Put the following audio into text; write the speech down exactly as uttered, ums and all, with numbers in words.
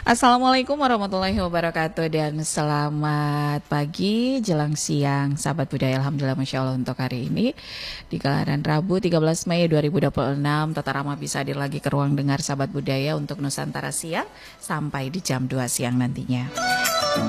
Assalamualaikum warahmatullahi wabarakatuh dan selamat pagi jelang siang sahabat budaya. Alhamdulillah Masya Allah untuk hari ini di gelaran Rabu tiga belas Mei dua ribu dua puluh enam Tata Rama bisa hadir lagi ke ruang dengar sahabat budaya untuk Nusantara siang sampai di jam dua siang nantinya.